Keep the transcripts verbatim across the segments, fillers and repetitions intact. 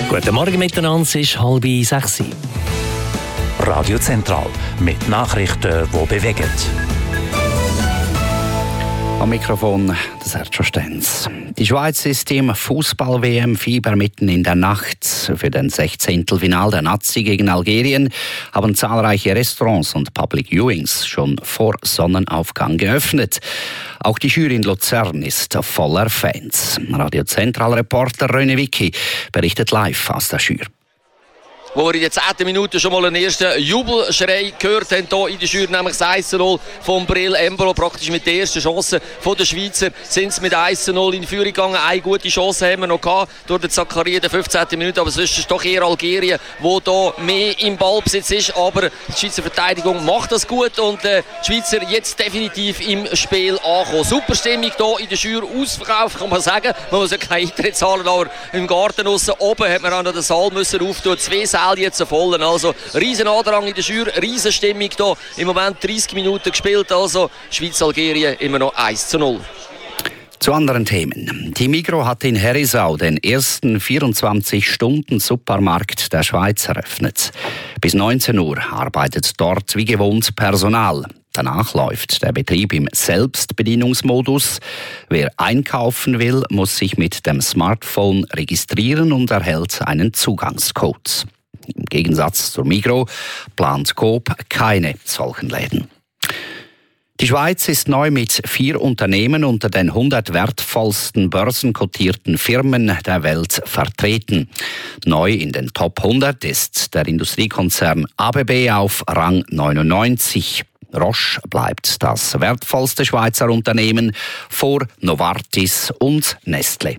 Guten Morgen miteinander, es ist halb sechs. Radio Zentral mit Nachrichten, die bewegen. Am Mikrofon das Sergio Stenz. Die Schweiz ist im Fußball-W M-Fieber mitten in der Nacht. Für den Sechzehntelfinal der Nazi gegen Algerien haben zahlreiche Restaurants und Public Viewings schon vor Sonnenaufgang geöffnet. Auch die Jury in Luzern ist voller Fans. Radio Zentral-Reporter René Wicki berichtet live aus der Jury. Wo wir in den zehnten Minuten schon mal einen ersten Jubelschrei gehört haben, hier in der Jury, nämlich das eins zu null von Bril Embolo. Praktisch mit der ersten Chance der Schweizer sind sie mit eins zu null in Führung gegangen. Eine gute Chance haben wir noch gehabt durch den Zakaria in der fünfzehnten Minute, aber sonst ist es doch eher Algerien, wo da mehr im Ballbesitz ist. Aber die Schweizer Verteidigung macht das gut und äh, die Schweizer jetzt definitiv im Spiel ankommen. Super Stimmung hier in der Jury, ausverkauft kann man sagen. Man muss ja keine Eintritt zahlen, aber im Garten aussen oben hat man auch noch den Saal müssen auftun. Zwei Säle jetzt vollen. Also riesen Andrang in der Jury, riesen Stimmung hier. Im Moment dreißig Minuten gespielt, also Schweiz-Algerien immer noch eins zu null. Zu anderen Themen. Die Migros hat in Herisau den ersten vierundzwanzig-Stunden-Supermarkt der Schweiz eröffnet. Bis neunzehn Uhr arbeitet dort wie gewohnt Personal. Danach läuft der Betrieb im Selbstbedienungsmodus. Wer einkaufen will, muss sich mit dem Smartphone registrieren und erhält einen Zugangscode. Im Gegensatz zur Migros plant Coop keine solchen Läden. Die Schweiz ist neu mit vier Unternehmen unter den hundert wertvollsten börsenkotierten Firmen der Welt vertreten. Neu in den Top hundert ist der Industriekonzern A B B auf Rang neunundneunzig. Roche bleibt das wertvollste Schweizer Unternehmen vor Novartis und Nestlé.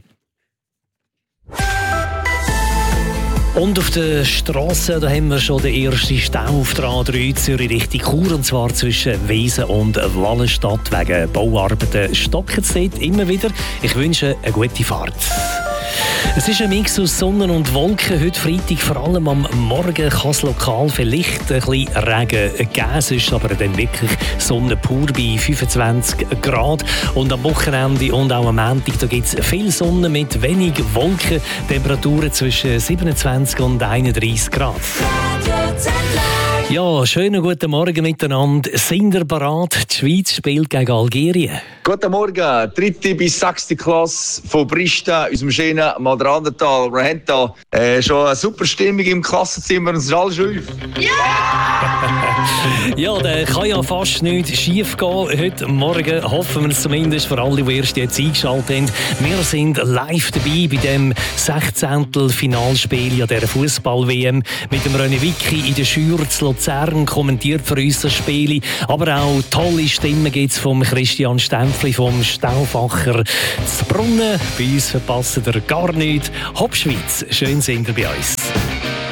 Und auf der Strasse, da haben wir schon den ersten Stau auf der A drei Zürich Richtung Chur, und zwar zwischen Wesen und Wallenstadt. Wegen Bauarbeiten stocken es dort immer wieder. Ich wünsche eine gute Fahrt. Es ist ein Mix aus Sonne und Wolken. Heute Freitag, vor allem am Morgen, kann es lokal vielleicht ein bisschen Regen geben. Es ist aber dann wirklich Sonne pur bei fünfundzwanzig Grad. Und am Wochenende und auch am Montag, da gibt es viel Sonne mit wenig Wolken. Temperaturen zwischen siebenundzwanzig und einunddreißig Grad. Ja, schönen guten Morgen miteinander. Sind ihr bereit? Die Schweiz spielt gegen Algerien. Guten Morgen, dritte bis sechste Klasse von Brista, unserem schönen Madranental. Wir haben hier äh, schon eine super Stimmung im Klassenzimmer und es ist alles schön. Yeah! Ja, da kann ja fast nichts schief gehen. Heute Morgen hoffen wir es zumindest, für alle, die erst jetzt eingeschaltet haben. Wir sind live dabei bei dem sechzehnten Finalspiel der Fußball-W M mit dem René Wicki in der Jury zu Luzern, kommentiert für uns das Spiel. Aber auch tolle Stimmen gibt es vom Christian Stempfli, vom Stauffacher zu Brunnen. Bei uns verpasst ihr gar nichts. Hopp Schweiz, schön sind ihr bei uns.